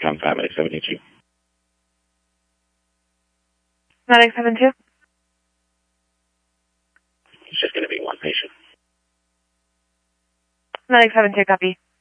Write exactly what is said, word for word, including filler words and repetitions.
Contact Medic seventy-two. Medic seventy-two? It's just going to be one patient. Medic seventy-two, copy.